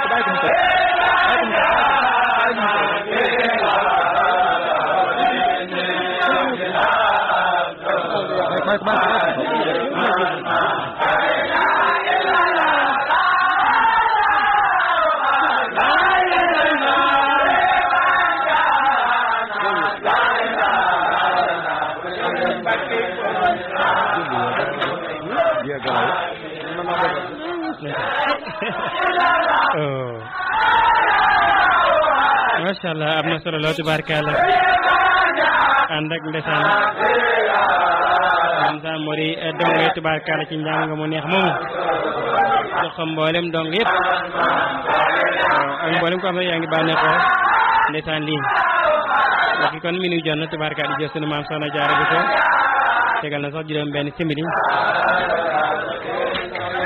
Masya Allah am na solo lool tubaarkalla ànd ak ndeysaan am sa mori donge tubaarkalla ci njàng nga mu neex moomu jox ko mboolem dong yëpp ak mboolem ko am na yaa ngi bànneexoo ndeysaan lii wax kon mi nu jot na tubaarkalla di jël sunu maam Soxna Jaara Buso tegal na sax juróom benn simili